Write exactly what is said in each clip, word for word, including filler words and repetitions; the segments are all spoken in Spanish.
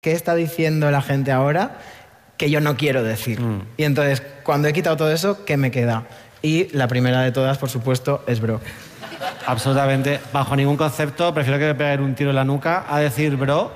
¿qué está diciendo la gente ahora que yo no quiero decir? Mm. Y entonces, cuando he quitado todo eso, ¿qué me queda? Y la primera de todas, por supuesto, es bro. Absolutamente. Bajo ningún concepto, prefiero que me peguen un tiro en la nuca a decir bro,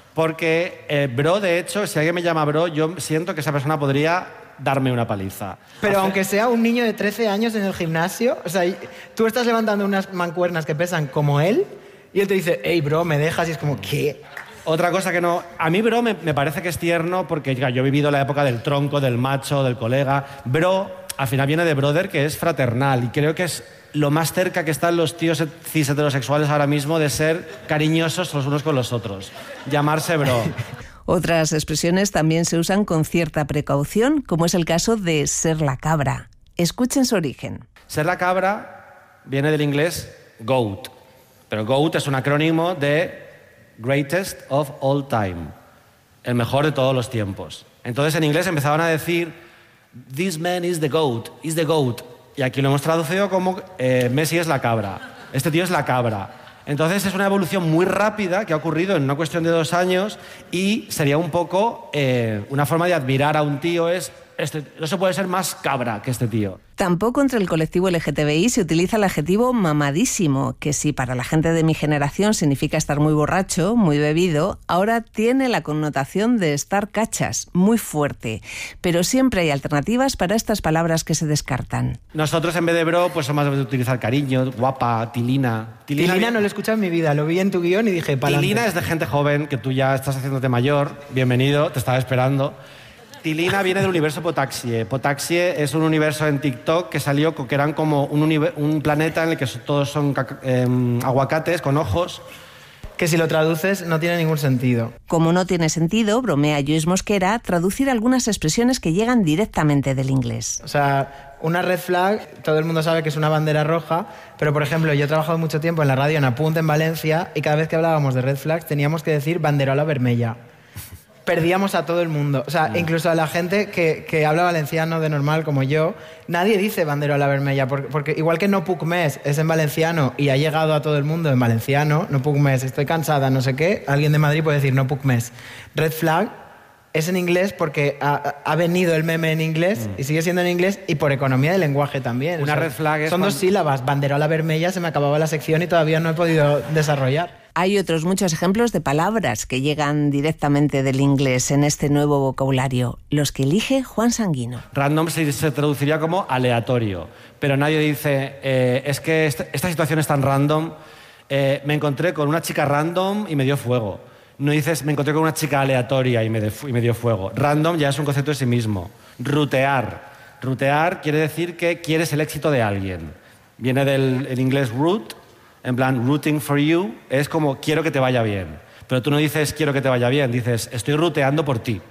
porque eh, bro, de hecho, si alguien me llama bro, yo siento que esa persona podría darme una paliza. Pero Hace... aunque sea un niño de trece años en el gimnasio, o sea, tú estás levantando unas mancuernas que pesan como él y él te dice, hey, bro, ¿me dejas? Y es como, ¿qué? Otra cosa que no... A mí bro me, me parece que es tierno porque ya, yo he vivido la época del tronco, del macho, del colega. Bro, al final viene de brother, que es fraternal, y creo que es lo más cerca que están los tíos cis heterosexuales ahora mismo de ser cariñosos los unos con los otros. Llamarse bro. Otras expresiones también se usan con cierta precaución, como es el caso de ser la cabra. Escuchen su origen. Ser la cabra viene del inglés goat, pero goat es un acrónimo de greatest of all time, el mejor de todos los tiempos. Entonces en inglés empezaban a decir this man is the goat, is the goat, y aquí lo hemos traducido como eh, Messi es la cabra, este tío es la cabra. Entonces es una evolución muy rápida que ha ocurrido en una cuestión de dos años y sería un poco eh, una forma de admirar a un tío es este, no se puede ser más cabra que este tío. Tampoco entre el colectivo L G T B I se utiliza el adjetivo mamadísimo, que si para la gente de mi generación significa estar muy borracho, muy bebido, ahora tiene la connotación de estar cachas, muy fuerte. Pero siempre hay alternativas para estas palabras que se descartan. Nosotros en vez de bro, pues somos de utilizar cariño, guapa, tilina. Tilina, tilina no lo he escuchado en mi vida, lo vi en tu guión y dije, pa'lante. Tilina es de gente joven, que tú ya estás haciéndote mayor, bienvenido, te estaba esperando. Tilina viene del universo Potaxie. Potaxie es un universo en TikTok que salió, que eran como un, un planeta en el que todos son eh, aguacates con ojos. Que si lo traduces no tiene ningún sentido. Como no tiene sentido, bromea Lluís Mosquera, traducir algunas expresiones que llegan directamente del inglés. O sea, una red flag, todo el mundo sabe que es una bandera roja, pero por ejemplo, yo he trabajado mucho tiempo en la radio en Apunt, en Valencia, y cada vez que hablábamos de red flags teníamos que decir banderola vermella. Perdíamos a todo el mundo. O sea, no. Incluso a la gente que, que habla valenciano de normal como yo, nadie dice banderola vermella, porque, porque igual que no puc més es en valenciano y ha llegado a todo el mundo en valenciano, no puc més, estoy cansada, no sé qué, alguien de Madrid puede decir no puc més. Red flag es en inglés porque ha, ha venido el meme en inglés mm. y sigue siendo en inglés y por economía del lenguaje también. Una o sea, red flag es son cuando... dos sílabas, banderola vermella, se me acababa la sección y todavía no he podido desarrollar. Hay otros muchos ejemplos de palabras que llegan directamente del inglés en este nuevo vocabulario, los que elige Juan Sanguino. Random se, se traduciría como aleatorio, pero nadie dice, eh, es que esta, esta situación es tan random, eh, me encontré con una chica random y me dio fuego. No dices, me encontré con una chica aleatoria y me, de, y me dio fuego. Random ya es un concepto de sí mismo. Rutear. Rutear quiere decir que quieres el éxito de alguien. Viene del el inglés root, en plan, rooting for you, es como quiero que te vaya bien. Pero tú no dices quiero que te vaya bien, dices estoy ruteando por ti.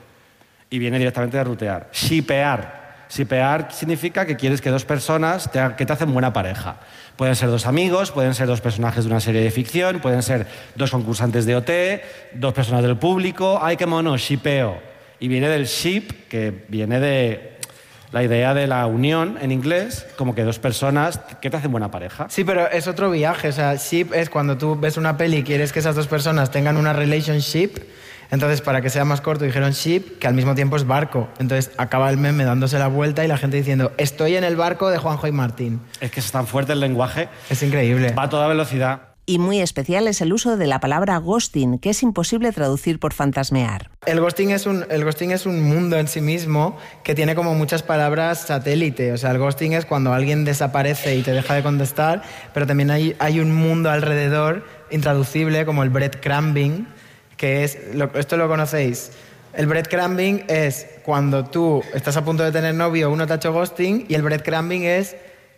Y viene directamente de rutear. Shipear. Shipear significa que quieres que dos personas te, que te hacen buena pareja. Pueden ser dos amigos, pueden ser dos personajes de una serie de ficción, pueden ser dos concursantes de O T, dos personas del público. ¡Ay, qué mono! Shipeo. Y viene del ship, que viene de... la idea de la unión en inglés, como que dos personas que te hacen buena pareja. Sí, pero es otro viaje. O sea, ship es cuando tú ves una peli y quieres que esas dos personas tengan una relationship. Entonces, para que sea más corto, dijeron ship, que al mismo tiempo es barco. Entonces, acaba el meme dándose la vuelta y la gente diciendo estoy en el barco de Juanjo y Martín. Es que es tan fuerte el lenguaje. Es increíble. Va a toda velocidad. Y muy especial es el uso de la palabra ghosting, que es imposible traducir por fantasmear. El ghosting es un, el ghosting es un mundo en sí mismo que tiene como muchas palabras satélite. O sea, el ghosting es cuando alguien desaparece y te deja de contestar, pero también hay, hay un mundo alrededor intraducible como el breadcrumbing, que es... Lo, ¿esto lo conocéis? El breadcrumbing es cuando tú estás a punto de tener novio, uno te ha hecho ghosting, y el breadcrumbing es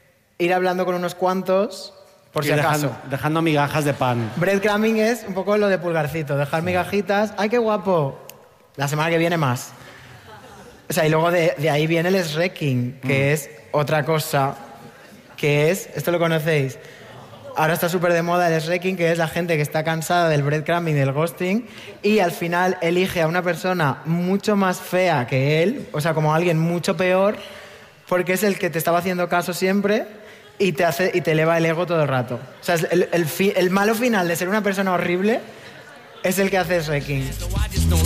ir hablando con unos cuantos... Por si acaso. Dejando, dejando migajas de pan. Breadcrumbing es un poco lo de Pulgarcito. Dejar migajitas. ¡Ay, qué guapo! La semana que viene más. O sea, y luego de, de ahí viene el srecking, que mm. es otra cosa, que es... ¿Esto lo conocéis? Ahora está súper de moda el srecking, que es la gente que está cansada del breadcrumbing, del ghosting, y al final elige a una persona mucho más fea que él, o sea, como alguien mucho peor, porque es el que te estaba haciendo caso siempre... Y te, hace, y te eleva el ego todo el rato. O sea, el, el, fi, el malo final de ser una persona horrible es el que hace srecking.